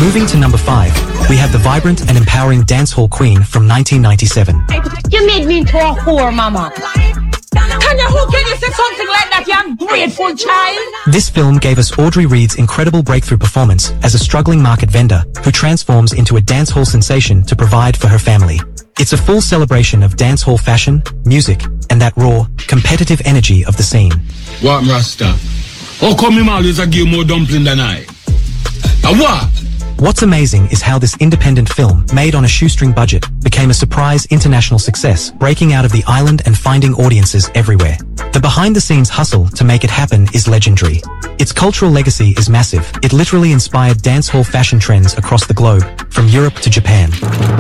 Moving to number 5, we have the vibrant and empowering dancehall queen from 1997. You made me into a whore, mama. Tanya, who can you say something like that, you ungrateful child? This film gave us Audrey Reed's incredible breakthrough performance as a struggling market vendor who transforms into a dancehall sensation to provide for her family. It's a full celebration of dancehall fashion, music, and that raw, competitive energy of the scene. What, Rasta? How come him always a give more dumpling than I? What? What's amazing is how this independent film, made on a shoestring budget, became a surprise international success, breaking out of the island and finding audiences everywhere. The behind-the-scenes hustle to make it happen is legendary. Its cultural legacy is massive. It literally inspired dancehall fashion trends across the globe, from Europe to Japan.